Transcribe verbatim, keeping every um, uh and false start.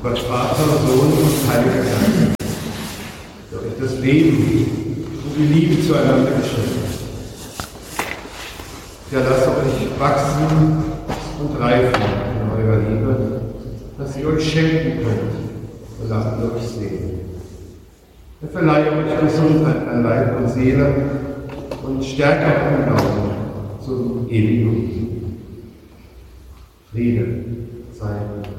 Gott Vater, Sohn und Heiliger Geist. Durch das Leben und die Liebe zueinander geschenkt. Ja, lasst euch wachsen und reifen in eurer Liebe, dass ihr euch schenken könnt und lasst euch sehen. Er verleihe euch Gesundheit an Leib und Seele und stärkt auch im Glauben zum ewigen Friede sei